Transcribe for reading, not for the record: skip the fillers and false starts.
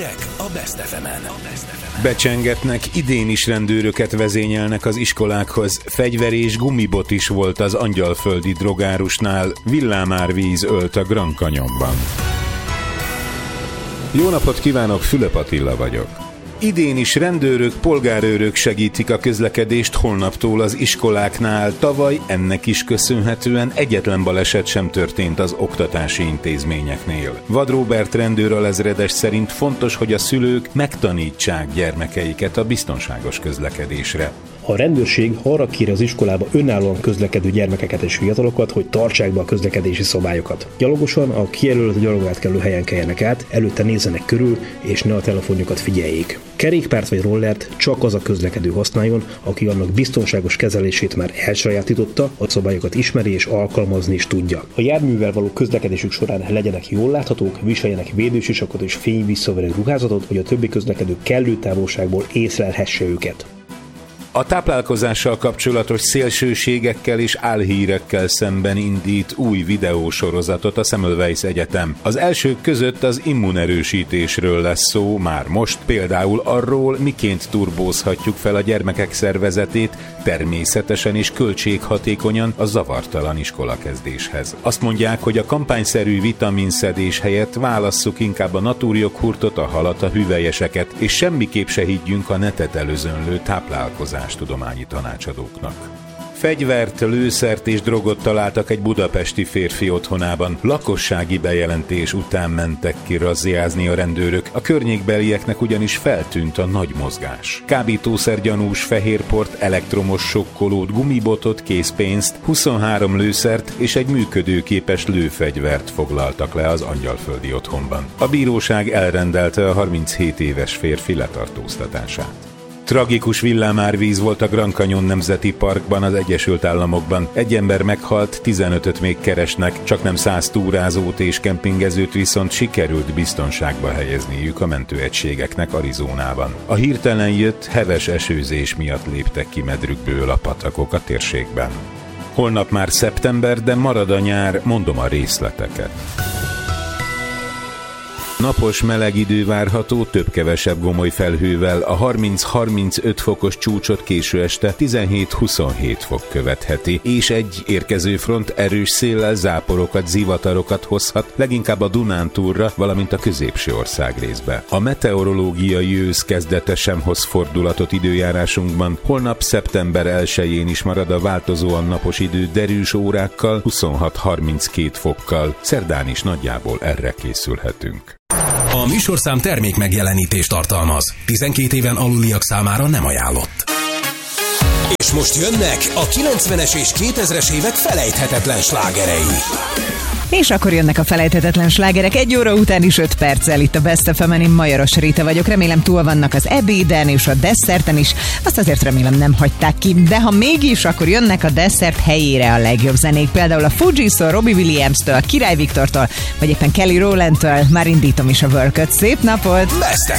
Hírek a Best FM-en. Becsengetnek, idén is rendőröket vezényelnek az iskolákhoz. Fegyver és gumibot is volt az angyalföldi drogárusnál. Villámárvíz ölt a Grand Canyonban. Jó napot kívánok, Fülöp Attila vagyok. Idén is rendőrök, polgárőrök segítik a közlekedést holnaptól az iskoláknál. Tavaly ennek is köszönhetően egyetlen baleset sem történt az oktatási intézményeknél. Vad Róbert rendőralezredes szerint fontos, hogy a szülők megtanítsák gyermekeiket a biztonságos közlekedésre. A rendőrség arra kéri az iskolába önállóan közlekedő gyermekeket és fiatalokat, hogy tartsák be a közlekedési szabályokat. Gyalogosan a kijelölt gyalogátkelő helyen keljenek át, előtte nézzenek körül, és ne a telefonjukat figyeljék. Kerékpárt vagy rollert csak az a közlekedő használjon, aki annak biztonságos kezelését már elsajátította, a szabályokat ismeri és alkalmazni is tudja. A járművel való közlekedésük során legyenek jól láthatók, viseljenek védősisakot és fényvisszaverő ruházatot, hogy a többi közlekedő kellő távolságból észlelhesse őket. A táplálkozással kapcsolatos szélsőségekkel és álhírekkel szemben indít új videósorozatot a Semmelweis Egyetem. Az elsők között az immunerősítésről lesz szó már most, például arról, miként turbózhatjuk fel a gyermekek szervezetét természetesen és költséghatékonyan a zavartalan iskolakezdéshez. Azt mondják, hogy a kampányszerű vitaminszedés helyett válasszuk inkább a natúrjoghurtot, a halat, a hüvelyeseket, és semmiképp se higgyünk a netet előzönlő táplálkozástudományi tanácsadóknak. Fegyvert, lőszert és drogot találtak egy budapesti férfi otthonában. Lakossági bejelentés után mentek ki razziázni a rendőrök. A környékbelieknek ugyanis feltűnt a nagy mozgás. Kábítószergyanús fehérport, elektromos sokkolót, gumibotot, készpénzt, 23 lőszert és egy működőképes lőfegyvert foglaltak le az angyalföldi otthonban. A bíróság elrendelte a 37 éves férfi letartóztatását. Tragikus villámárvíz volt a Grand Canyon Nemzeti Parkban az Egyesült Államokban. Egy ember meghalt, 15-öt még keresnek, csaknem 100 túrázót és kempingezőt viszont sikerült biztonságba helyezniük a mentőegységeknek Arizonában. A hirtelen jött, heves esőzés miatt léptek ki medrükből a patakok a térségben. Holnap már szeptember, de marad a nyár, mondom a részleteket. Napos, meleg idő várható, több-kevesebb gomoly felhővel, a 30-35 fokos csúcsot késő este 17-27 fok követheti, és egy érkező front erős széllel záporokat, zivatarokat hozhat, leginkább a Dunántúlra, valamint a középső országrészbe. A meteorológiai ősz kezdete sem hoz fordulatot időjárásunkban, holnap szeptember 1-én is marad a változóan napos idő derűs órákkal, 26-32 fokkal, szerdán is nagyjából erre készülhetünk. A műsorszám termék megjelenítést tartalmaz. 12 éven aluliak számára nem ajánlott. És most jönnek a 90-es és 2000-es évek felejthetetlen slágerei. És akkor jönnek a felejthetetlen slágerek 1 óra után is 5 perccel itt a Best FM-en. Én Majaros Rita vagyok, remélem túl vannak az ebéden és a desszerten is, azt azért remélem nem hagyták ki, de ha mégis, akkor jönnek a desszert helyére a legjobb zenék, például a Fugees-től, Robbie Williams-től, a Király Viktortól, vagy éppen Kelly Rowland-től. Már indítom is a worköt. Szép napot! Best